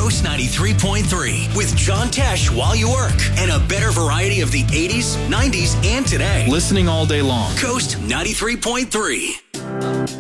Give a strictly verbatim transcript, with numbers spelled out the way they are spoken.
Coast ninety-three point three with John Tesh while you work and a better variety of the eighties, nineties, and today. Listening all day long. Coast ninety-three point three.